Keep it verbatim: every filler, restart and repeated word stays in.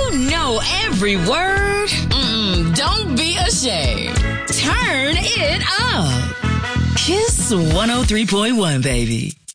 You know every word. Mm-mm, don't be ashamed. Turn it up. Kiss one oh three point one, baby.